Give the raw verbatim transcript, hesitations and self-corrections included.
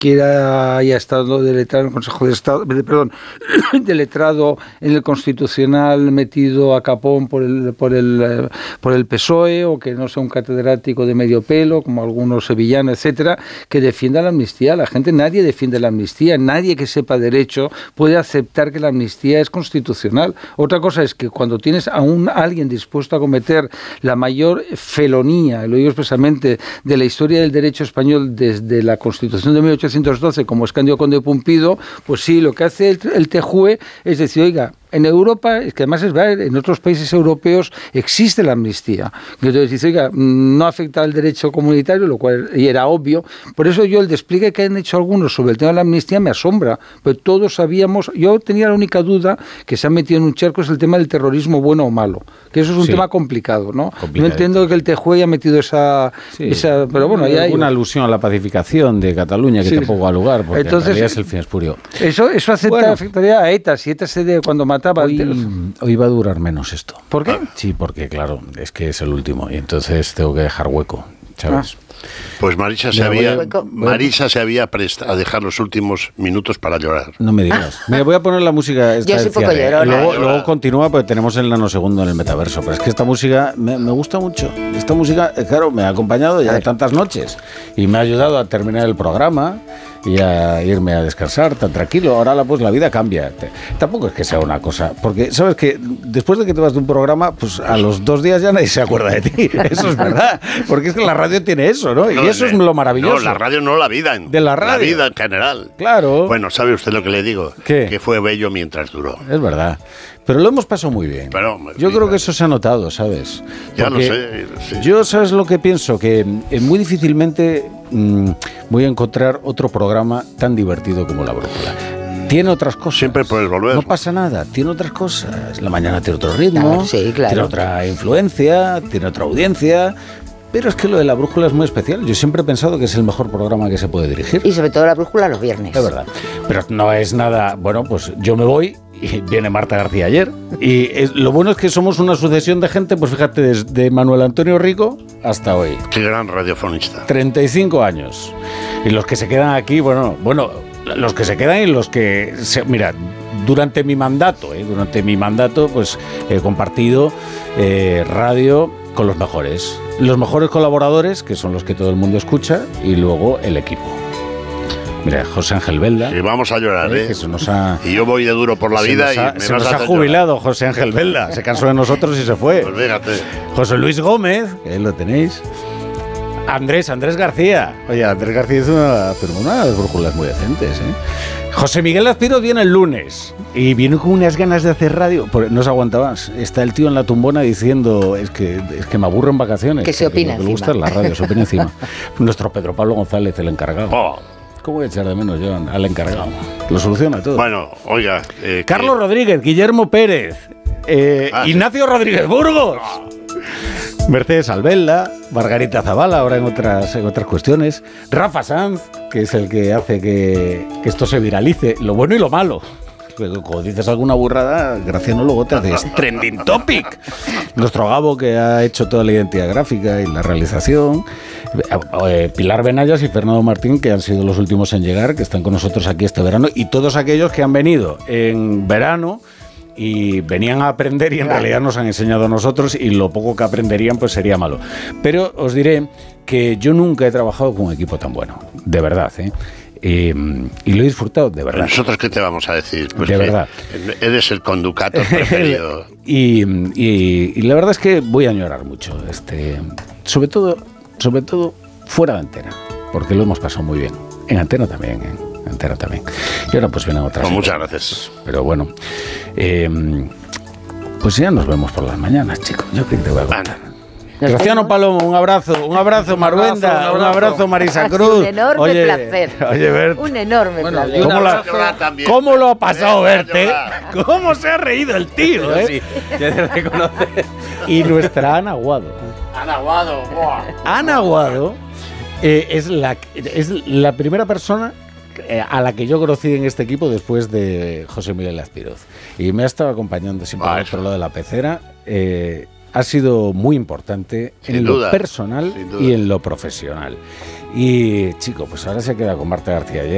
que era, haya estado de letrado en el Consejo de Estado, de, perdón, de letrado en el Constitucional metido a capón por el, por el, por el P S O E, o que no sea un catedrático de medio pelo, como algunos sevillanos, etcétera, que defienda la amnistía. La gente, nadie defiende la amnistía, nadie que sepa derecho puede aceptar que la amnistía es constitucional. Otra cosa es que cuando tienes a un alguien dispuesto a cometer la mayor felonía, lo digo expresamente, de la historia del derecho español desde la Constitución de mil ochocientos doce, como es Cándido Conde Pumpido, pues sí, lo que hace el, el T J U E es decir, oiga, en Europa, es que además es verdad, en otros países europeos existe la amnistía. Entonces dice, oiga, no afecta al derecho comunitario, lo cual y era obvio. Por eso yo el despliegue que han hecho algunos sobre el tema de la amnistía me asombra. Pero todos sabíamos, yo tenía la única duda que se ha metido en un charco, es el tema del terrorismo bueno o malo. Que eso es un sí. tema complicado, ¿no? No entiendo que el T J U E haya metido esa... Sí. esa pero bueno, hay una alusión a la pacificación de Cataluña que sí. tampoco ha lugar, porque entonces, en realidad es el fin espurio. Eso, eso acepta, bueno, afectaría a ETA. Si ETA se de, cuando mata Hoy, hoy va a durar menos esto. ¿Por qué? Sí, porque claro, es que es el último y entonces tengo que dejar hueco, ¿sabes? Ah. Pues Marisa se, había, Marisa se había prestado a dejar los últimos minutos para llorar. No me digas. Mira, voy a poner la música esta. Yo soy poco llorona. Luego, luego continúa porque tenemos el nanosegundo en el metaverso. Pero es que esta música me, me gusta mucho. Esta música, claro, me ha acompañado ya de tantas noches y me ha ayudado a terminar el programa y a irme a descansar tan tranquilo. Ahora la, pues la vida cambia. Tampoco es que sea una cosa, porque sabes que después de que te vas de un programa, pues a los dos días ya nadie se acuerda de ti. Eso es verdad, porque es que la radio tiene eso, ¿no? Y no, eso es lo maravilloso. No, la radio no, la vida. En, de la radio. La vida en general. Claro. Bueno, ¿sabe usted lo que le digo? ¿Qué? Que fue bello mientras duró. Es verdad. Pero lo hemos pasado muy bien. Pero, yo mira, creo que eso se ha notado, ¿sabes? Ya lo sé, sí. Yo, ¿sabes lo que pienso? Que eh, muy difícilmente mmm, voy a encontrar otro programa tan divertido como La Brújula. Tiene otras cosas. Siempre puedes volver. No pasa nada, tiene otras cosas. La mañana tiene otro ritmo, claro, sí, claro. tiene otra influencia, tiene otra audiencia. Pero es que lo de La Brújula es muy especial. Yo siempre he pensado que es el mejor programa que se puede dirigir. Y sobre todo La Brújula los viernes. Es verdad. Pero no es nada... Bueno, pues yo me voy y viene Marta García ayer. Y es, lo bueno es que somos una sucesión de gente, pues fíjate, desde Manuel Antonio Rico hasta hoy. Qué gran radiofonista. treinta y cinco años. Y los que se quedan aquí, bueno, bueno, los que se quedan y los que... Se, mira, durante mi mandato, ¿eh? durante mi mandato, pues he compartido eh, radio con los mejores. Los mejores colaboradores, que son los que todo el mundo escucha, y luego el equipo. Mira, José Ángel Belda. Y vamos a llorar, ¿eh? Que se nos ha, y yo voy de duro por la vida ha, y me se vas nos a ha jubilado llorar. José Ángel Belda. Se cansó de nosotros y se fue. Pues fíjate. José Luis Gómez, que ahí lo tenéis. Andrés, Andrés García. Oye, Andrés García es una, pero una de las brújulas muy decentes, ¿eh? José Miguel Azpiro viene el lunes y viene con unas ganas de hacer radio. No se aguanta más. Está el tío en la tumbona diciendo, es que, es que me aburro en vacaciones. Que se opina encima. Lo que le gusta es la radio, se opina encima. Nuestro Pedro Pablo González, el encargado. Oh. ¿Cómo voy a echar de menos yo al encargado? Lo soluciona todo. Bueno, oiga... Eh, Carlos que... Rodríguez, Guillermo Pérez, eh, ah, Ignacio sí. Rodríguez Burgos, oh. Mercedes Albelda, Margarita Zavala, ahora en otras, en otras cuestiones, Rafa Sanz, que es el que hace que, que esto se viralice, lo bueno y lo malo. Cuando dices alguna burrada, Graciano luego te haces trending topic. Nuestro Gabo, que ha hecho toda la identidad gráfica y la realización. Pilar Benayas y Fernando Martín, que han sido los últimos en llegar, que están con nosotros aquí este verano. Y todos aquellos que han venido en verano y venían a aprender y en realidad nos han enseñado a nosotros, y lo poco que aprenderían pues sería malo. Pero os diré que yo nunca he trabajado con un equipo tan bueno, de verdad, ¿eh? Eh, y lo he disfrutado, de verdad. ¿Nosotros qué te vamos a decir? Pues de verdad. Eres el conducato preferido. y, y, y la verdad es que voy a añorar mucho, este, sobre todo, sobre todo fuera de antena, porque lo hemos pasado muy bien. En antena también, ¿eh? En antena también. Y ahora pues vienen otras. Pues muchas gracias. Pero bueno, eh, pues ya nos vemos por las mañanas, chicos. Yo creo que te voy a contar. Graciano Palomo, un abrazo, un abrazo Maruenda, un abrazo, un abrazo Marisa Cruz. Un enorme oye, placer. Oye, Bert. Un enorme bueno, placer. ¿Cómo, la, ¿Cómo lo ha pasado, Bert? ¿Eh? ¿Cómo se ha reído el tío? ¿Eh? Sí, ya se reconoce. Y nuestra Ana Aguado. Ana Aguado, ¡buah! Ana Aguado eh, es, la, es la primera persona eh, a la que yo conocí en este equipo después de José Miguel Azpiroz. Y me ha estado acompañando siempre al otro lado de la pecera. Eh, Ha sido muy importante sin en duda, lo personal y en lo profesional. Y, chico, pues ahora se queda con Marta García ayer.